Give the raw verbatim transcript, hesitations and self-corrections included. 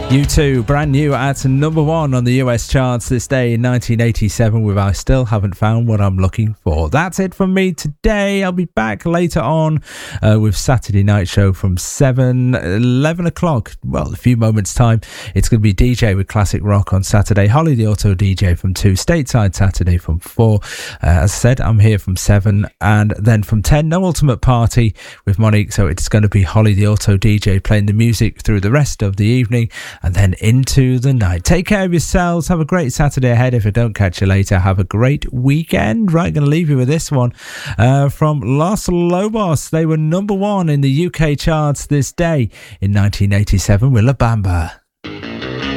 U two, brand new at number one on the U S charts this day in nineteen eighty-seven with I Still Haven't Found What I'm Looking For. That's it from me today. I'll be back later on uh, with Saturday Night Show from seven, eleven o'clock. Well, a few moments time. It's going to be D J with classic rock on Saturday. Holly the Auto D J from two. Stateside Saturday from four. Uh, as I said, I'm here from seven. And then from ten, no Ultimate Party with Monique. So it's going to be Holly the Auto D J playing the music through the rest of the evening and then into the night. Take care of yourselves. Have a great Saturday ahead. If I don't catch you later, have a great weekend. Right, going to leave you with this one uh, from Los Lobos. They were number one in the U K charts this day in nineteen eighty-seven with La Bamba.